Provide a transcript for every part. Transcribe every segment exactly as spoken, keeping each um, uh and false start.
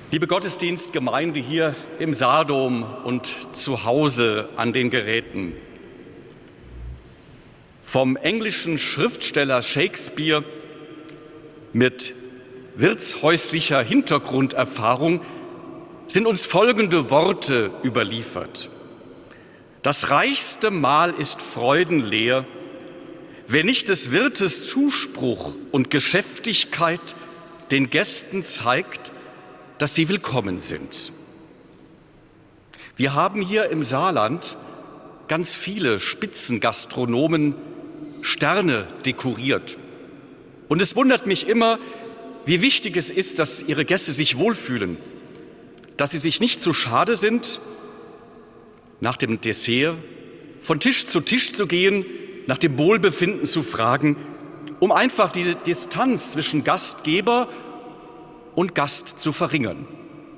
Liebe Gottesdienstgemeinde hier im Saardom und zu Hause an den Geräten. Vom englischen Schriftsteller Shakespeare mit wirtshäuslicher Hintergrunderfahrung sind uns folgende Worte überliefert. Das reichste Mahl ist freudenleer, wenn nicht des Wirtes Zuspruch und Geschäftigkeit den Gästen zeigt, dass sie willkommen sind. Wir haben hier im Saarland ganz viele Spitzengastronomen Sterne dekoriert. Und es wundert mich immer, wie wichtig es ist, dass ihre Gäste sich wohlfühlen, dass sie sich nicht zu schade sind, nach dem Dessert von Tisch zu Tisch zu gehen, nach dem Wohlbefinden zu fragen, um einfach die Distanz zwischen Gastgeber und Gast zu verringern.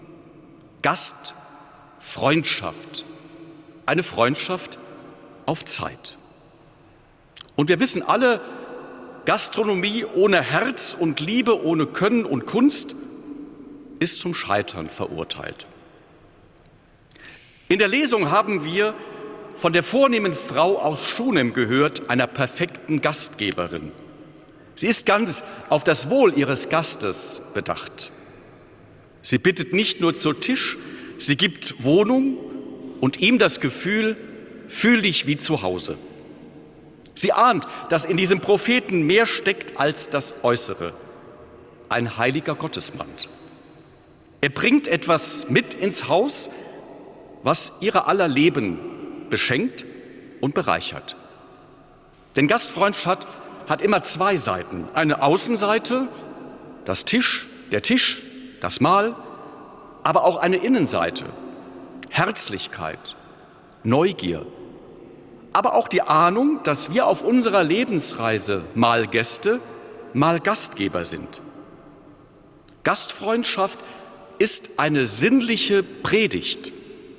Gastfreundschaft, eine Freundschaft auf Zeit. Und wir wissen alle, Gastronomie ohne Herz und Liebe, ohne Können und Kunst ist zum Scheitern verurteilt. In der Lesung haben wir von der vornehmen Frau aus Schunem gehört, einer perfekten Gastgeberin. Sie ist ganz auf das Wohl ihres Gastes bedacht. Sie bittet nicht nur zu Tisch, sie gibt Wohnung und ihm das Gefühl, fühl dich wie zu Hause. Sie ahnt, dass in diesem Propheten mehr steckt als das Äußere. Ein heiliger Gottesmann. Er bringt etwas mit ins Haus, was ihrer aller Leben beschenkt und bereichert. Denn Gastfreundschaft hat immer zwei Seiten. Eine Außenseite, das Tisch, der Tisch, das Mahl, aber auch eine Innenseite, Herzlichkeit, Neugier, aber auch die Ahnung, dass wir auf unserer Lebensreise mal Gäste, mal Gastgeber sind. Gastfreundschaft ist eine sinnliche Predigt.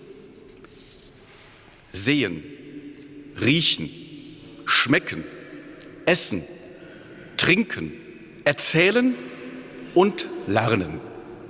Sehen, riechen, schmecken, essen, trinken, erzählen und lernen.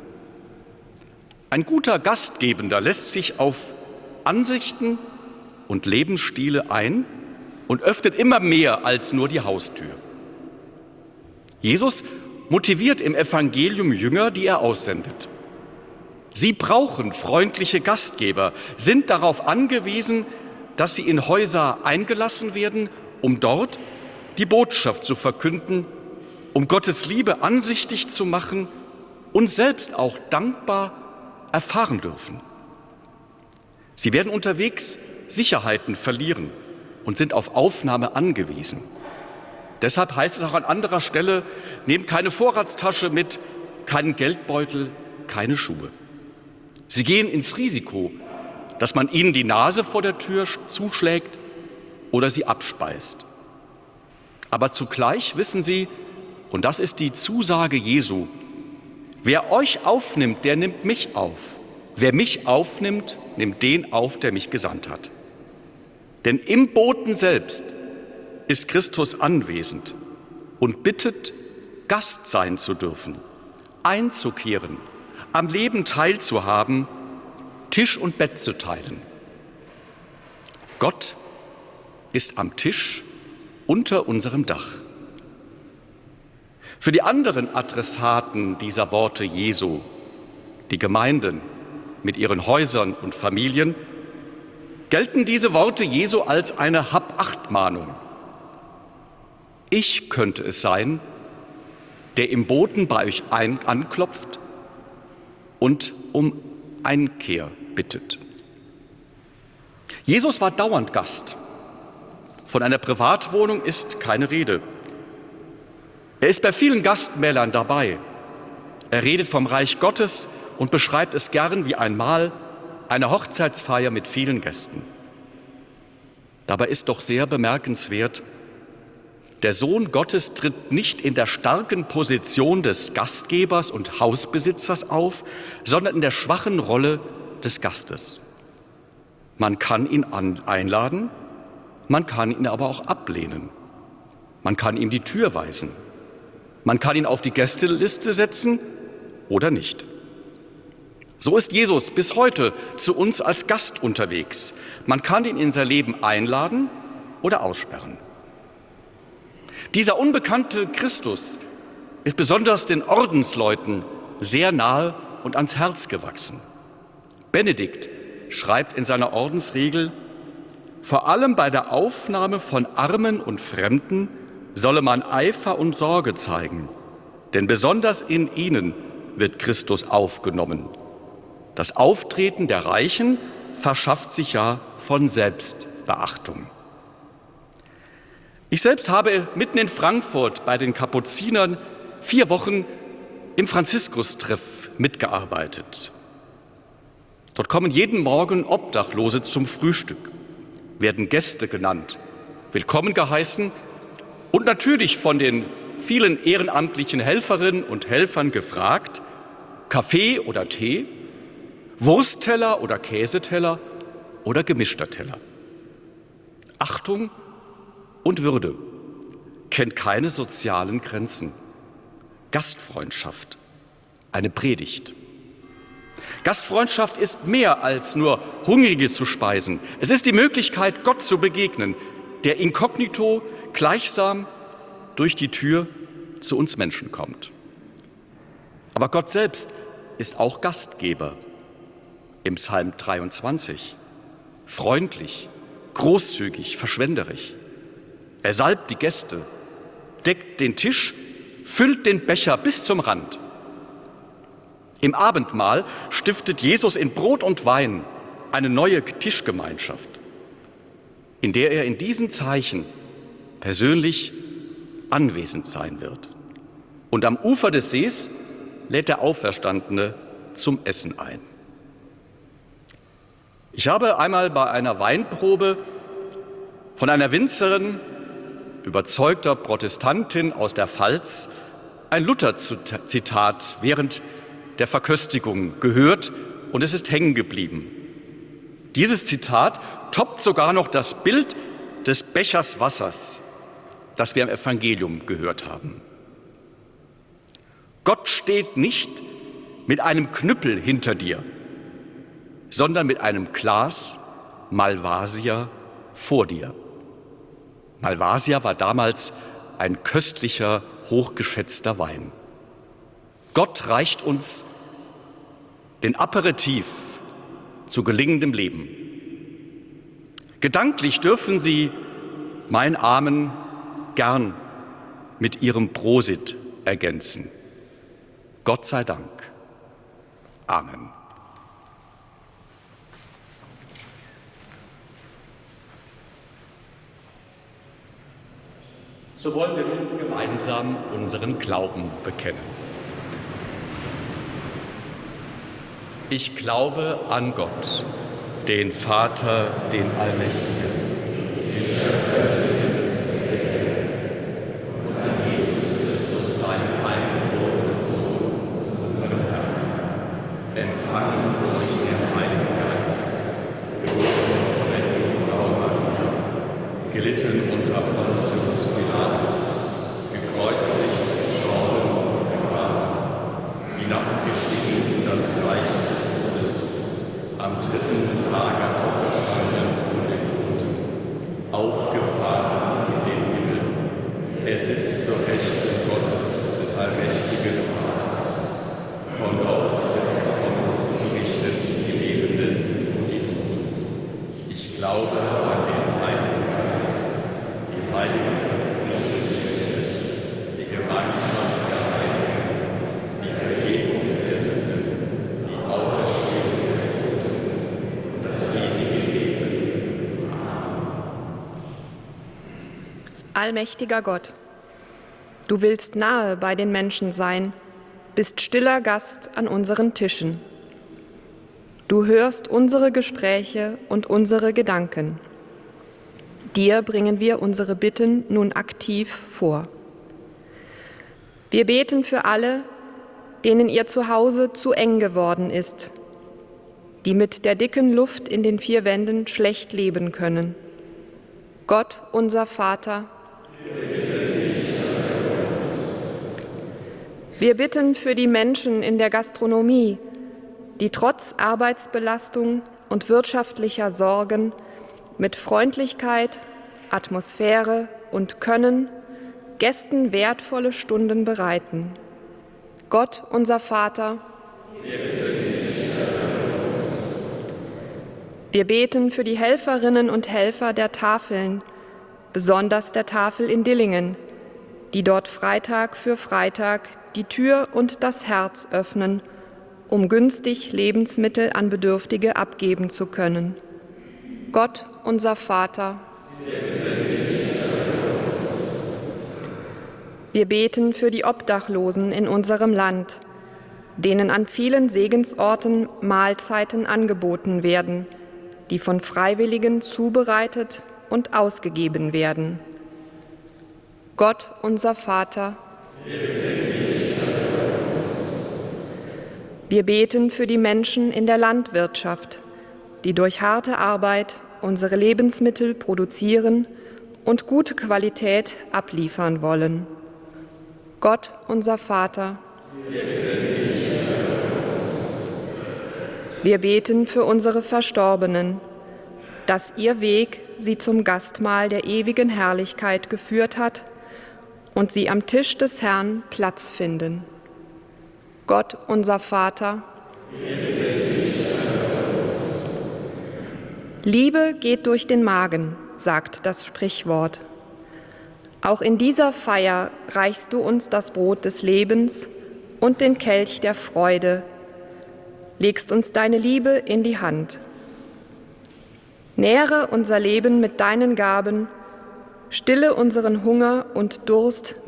Ein guter Gastgebender lässt sich auf Ansichten und Lebensstile ein und öffnet immer mehr als nur die Haustür. Jesus motiviert im Evangelium Jünger, die er aussendet. Sie brauchen freundliche Gastgeber, sind darauf angewiesen, dass sie in Häuser eingelassen werden, um dort die Botschaft zu verkünden, um Gottes Liebe ansichtig zu machen und selbst auch dankbar erfahren dürfen. Sie werden unterwegs Sicherheiten verlieren und sind auf Aufnahme angewiesen. Deshalb heißt es auch an anderer Stelle, nehmt keine Vorratstasche mit, keinen Geldbeutel, keine Schuhe. Sie gehen ins Risiko, dass man ihnen die Nase vor der Tür zuschlägt oder sie abspeist. Aber zugleich wissen sie, und das ist die Zusage Jesu, wer euch aufnimmt, der nimmt mich auf. Wer mich aufnimmt, nimmt den auf, der mich gesandt hat. Denn im Boten selbst ist Christus anwesend und bittet, Gast sein zu dürfen, einzukehren, am Leben teilzuhaben, Tisch und Bett zu teilen. Gott ist am Tisch unter unserem Dach. Für die anderen Adressaten dieser Worte Jesu, die Gemeinden mit ihren Häusern und Familien, gelten diese Worte Jesu als eine Hab-Acht-Mahnung. Ich könnte es sein, der im Boten bei euch ein- anklopft und um Einkehr bittet. Jesus war dauernd Gast. Von einer Privatwohnung ist keine Rede. Er ist bei vielen Gastmälern dabei. Er redet vom Reich Gottes und beschreibt es gern wie ein Mahl, eine Hochzeitsfeier mit vielen Gästen. Dabei ist doch sehr bemerkenswert, der Sohn Gottes tritt nicht in der starken Position des Gastgebers und Hausbesitzers auf, sondern in der schwachen Rolle des Gastes. Man kann ihn einladen, man kann ihn aber auch ablehnen. Man kann ihm die Tür weisen. Man kann ihn auf die Gästeliste setzen oder nicht. So ist Jesus bis heute zu uns als Gast unterwegs. Man kann ihn in sein Leben einladen oder aussperren. Dieser unbekannte Christus ist besonders den Ordensleuten sehr nahe und ans Herz gewachsen. Benedikt schreibt in seiner Ordensregel: Vor allem bei der Aufnahme von Armen und Fremden solle man Eifer und Sorge zeigen, denn besonders in ihnen wird Christus aufgenommen. Das Auftreten der Reichen verschafft sich ja von selbst Beachtung. Ich selbst habe mitten in Frankfurt bei den Kapuzinern vier Wochen im Franziskus-Treff mitgearbeitet. Dort kommen jeden Morgen Obdachlose zum Frühstück, werden Gäste genannt, willkommen geheißen und natürlich von den vielen ehrenamtlichen Helferinnen und Helfern gefragt: Kaffee oder Tee, Wurstteller oder Käseteller oder gemischter Teller. Achtung und Würde kennt keine sozialen Grenzen. Gastfreundschaft, eine Predigt. Gastfreundschaft ist mehr als nur Hungrige zu speisen. Es ist die Möglichkeit, Gott zu begegnen, der inkognito gleichsam durch die Tür zu uns Menschen kommt. Aber Gott selbst ist auch Gastgeber. Im Psalm dreiundzwanzig. Freundlich, großzügig, verschwenderisch. Er salbt die Gäste, deckt den Tisch, füllt den Becher bis zum Rand. Im Abendmahl stiftet Jesus in Brot und Wein eine neue Tischgemeinschaft, in der er in diesen Zeichen persönlich anwesend sein wird. Und am Ufer des Sees lädt der Auferstandene zum Essen ein. Ich habe einmal bei einer Weinprobe von einer Winzerin, überzeugter Protestantin aus der Pfalz, ein Luther-Zitat während der Verköstigung gehört und es ist hängen geblieben. Dieses Zitat toppt sogar noch das Bild des Bechers Wassers, das wir im Evangelium gehört haben. Gott steht nicht mit einem Knüppel hinter dir, sondern mit einem Glas Malvasia vor dir. Malvasia war damals ein köstlicher, hochgeschätzter Wein. Gott reicht uns den Aperitif zu gelingendem Leben. Gedanklich dürfen Sie mein Amen gern mit Ihrem Prosit ergänzen. Gott sei Dank. Amen. So wollen wir nun gemeinsam unseren Glauben bekennen. Ich glaube an Gott, den Vater, den Allmächtigen, den Schöpfer des Himmels und der Erde, und an Jesus Christus, seinen eingeborenen Sohn, unseren Herrn, empfangen durch den Heiligen Geist, geboren von der Jungfrau Maria, gelitten unter Pontius Pilatus, gekreuzigt, gestorben und begraben, hinabgestiegen in das Reich des Todes, am dritten Tage auferstanden von den Toten, aufgefahren in den Himmel. Er sitzt zur Rechten Gottes, des allmächtigen Vaters. Von dort wird er kommen, zu richten die Lebenden und die Toten. Ich glaube an den Heiligen Geist, die heilige katholische Kirche, die Gemeinschaft der Heiligen, die Vergebung der Sünden, die Auferstehung der Toten und das ewige Leben. Amen. Allmächtiger Gott, du willst nahe bei den Menschen sein, bist stiller Gast an unseren Tischen. Du hörst unsere Gespräche und unsere Gedanken. Dir bringen wir unsere Bitten nun aktiv vor. Wir beten für alle, denen ihr Zuhause zu eng geworden ist, die mit der dicken Luft in den vier Wänden schlecht leben können. Gott, unser Vater, wir bitten für die Menschen in der Gastronomie, die trotz Arbeitsbelastung und wirtschaftlicher Sorgen mit Freundlichkeit, Atmosphäre und Können Gästen wertvolle Stunden bereiten. Gott, unser Vater, wir beten für die Helferinnen und Helfer der Tafeln, besonders der Tafel in Dillingen, die dort Freitag für Freitag die Tür und das Herz öffnen, um günstig Lebensmittel an Bedürftige abgeben zu können. Gott, unser Vater, wir beten für die Obdachlosen in unserem Land, denen an vielen Segensorten Mahlzeiten angeboten werden, die von Freiwilligen zubereitet und ausgegeben werden. Gott, unser Vater, wir beten für die Menschen in der Landwirtschaft, die durch harte Arbeit unsere Lebensmittel produzieren und gute Qualität abliefern wollen. Gott, unser Vater, wir beten für unsere Verstorbenen, dass ihr Weg sie zum Gastmahl der ewigen Herrlichkeit geführt hat und sie am Tisch des Herrn Platz finden. Gott, unser Vater, Liebe geht durch den Magen, sagt das Sprichwort. Auch in dieser Feier reichst du uns das Brot des Lebens und den Kelch der Freude, legst uns deine Liebe in die Hand. Nähre unser Leben mit deinen Gaben, stille unseren Hunger und Durst